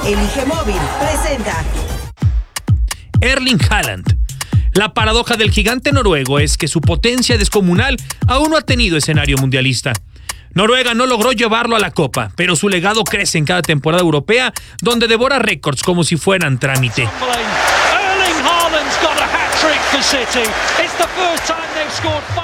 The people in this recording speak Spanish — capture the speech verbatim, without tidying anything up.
Elige Móvil presenta Erling Haaland. La paradoja del gigante noruego es que su potencia descomunal aún no ha tenido escenario mundialista. Noruega no logró llevarlo a la Copa, pero su legado crece en cada temporada europea, donde devora récords como si fueran trámite. Erling Haaland's got a hat-trick for City. It's the first time they've scored five.